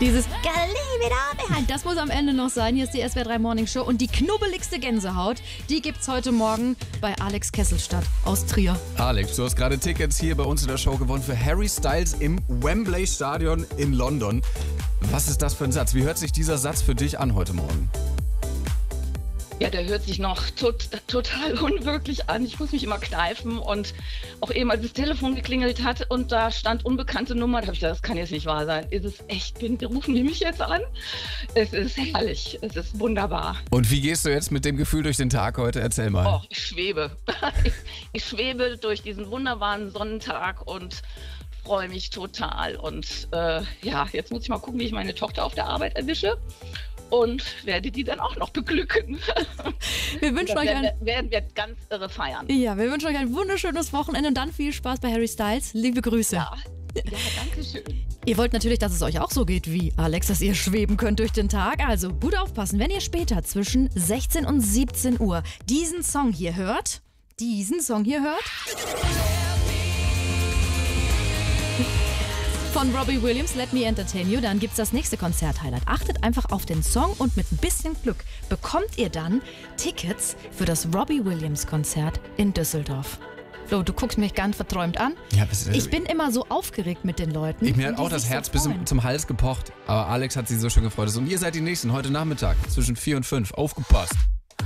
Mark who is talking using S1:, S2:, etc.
S1: Dieses das muss am Ende noch sein. Hier ist die SWR 3 Morning Show und die knubbeligste Gänsehaut, die gibt's heute Morgen bei Alex Kesselstadt aus Trier.
S2: Alex, du hast gerade Tickets hier bei uns in der Show gewonnen für Harry Styles im Wembley Stadion in London. Was ist das für ein Satz? Wie hört sich dieser Satz für dich an heute Morgen?
S3: Ja, der hört sich noch total unwirklich an. Ich muss mich immer kneifen und auch eben, als das Telefon geklingelt hat und da stand unbekannte Nummer, da habe ich gedacht, das kann jetzt nicht wahr sein. Ist es echt? Rufen die mich jetzt an? Es ist herrlich, es ist wunderbar.
S2: Und wie gehst du jetzt mit dem Gefühl durch den Tag heute? Erzähl mal.
S3: Oh, ich schwebe. Ich schwebe durch diesen wunderbaren Sonnentag und freue mich total. Und jetzt muss ich mal gucken, wie ich meine Tochter auf der Arbeit erwische. Und werde die dann auch noch beglücken.
S1: Wir wünschen euch
S3: werden wir ganz irre feiern.
S1: Ja, wir wünschen euch ein wunderschönes Wochenende und dann viel Spaß bei Harry Styles. Liebe Grüße.
S3: Ja, danke schön.
S1: Ihr wollt natürlich, dass es euch auch so geht wie Alex, dass ihr schweben könnt durch den Tag. Also gut aufpassen, wenn ihr später zwischen 16 und 17 Uhr diesen Song hier hört. Von Robbie Williams, Let Me Entertain You, dann gibt's das nächste Konzert-Highlight. Achtet einfach auf den Song und mit ein bisschen Glück bekommt ihr dann Tickets für das Robbie Williams Konzert in Düsseldorf. Flo, du guckst mich ganz verträumt an.
S2: Ja,
S1: ich bin immer so aufgeregt mit den Leuten.
S2: Mir hat auch das Herz bis zum Hals gepocht, aber Alex hat sich so schön gefreut. Und ihr seid die Nächsten heute Nachmittag zwischen 4 und 5. Aufgepasst!